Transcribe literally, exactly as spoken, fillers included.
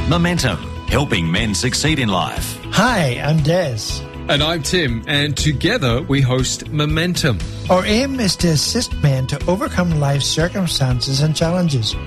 Momentum, helping men succeed in life. Hi, I'm Des. And I'm Tim, and together we host Momentum. Our aim is to assist men to overcome life's circumstances and challenges.